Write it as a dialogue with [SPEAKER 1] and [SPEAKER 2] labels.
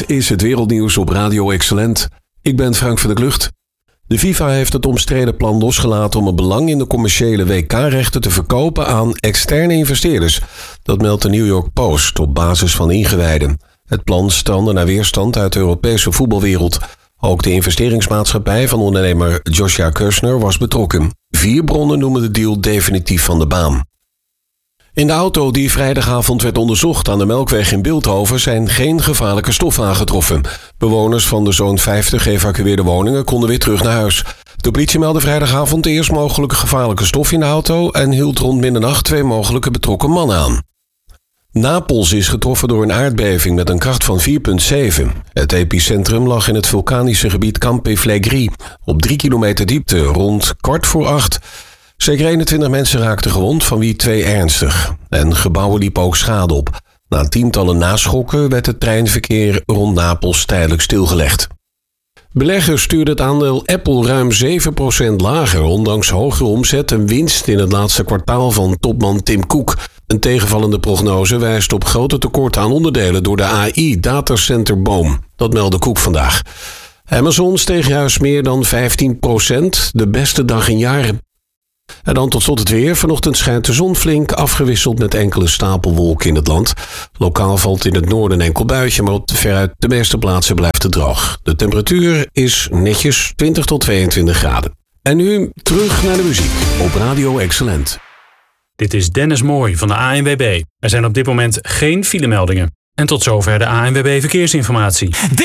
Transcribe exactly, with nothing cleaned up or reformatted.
[SPEAKER 1] Dit is het wereldnieuws op Radio Excellent. Ik ben Frank van der Klucht. De FIFA heeft het omstreden plan losgelaten om het belang in de commerciële W K-rechten te verkopen aan externe investeerders. Dat meldt de New York Post op basis van ingewijden. Het plan strandde naar weerstand uit de Europese voetbalwereld. Ook de investeringsmaatschappij van ondernemer Joshua Kushner was betrokken. Vier bronnen noemen de deal definitief van de baan. In de auto die vrijdagavond werd onderzocht aan de Melkweg in Bilthoven zijn geen gevaarlijke stoffen aangetroffen. Bewoners van de zo'n vijftig geëvacueerde woningen konden weer terug naar huis. De politie meldde vrijdagavond eerst mogelijke gevaarlijke stof in de auto en hield rond middernacht twee mogelijke betrokken mannen aan. Napels is getroffen door een aardbeving met een kracht van vier komma zeven. Het epicentrum lag in het vulkanische gebied Campi Flegrei op drie kilometer diepte rond kwart voor acht. Zeker eenentwintig mensen raakten gewond, van wie twee ernstig. En gebouwen liepen ook schade op. Na tientallen naschokken werd het treinverkeer rond Napels tijdelijk stilgelegd. Beleggers stuurden het aandeel Apple ruim zeven procent lager, ondanks hogere omzet en winst in het laatste kwartaal van topman Tim Cook. Een tegenvallende prognose wijst op grote tekorten aan onderdelen door de A I-datacenterboom. Dat meldde Cook vandaag. Amazon steeg juist meer dan vijftien procent, de beste dag in jaren. En dan tot slot het weer. Vanochtend schijnt de zon flink, afgewisseld met enkele stapelwolken in het land. Lokaal valt in het noorden een enkel buitje, maar op veruit de meeste plaatsen blijft het droog. De temperatuur is netjes twintig tot tweeëntwintig graden. En nu terug naar de muziek op Radio Excellent.
[SPEAKER 2] Dit is Dennis Mooi van de A N W B. Er zijn op dit moment geen filemeldingen. En tot zover de A N W B Verkeersinformatie.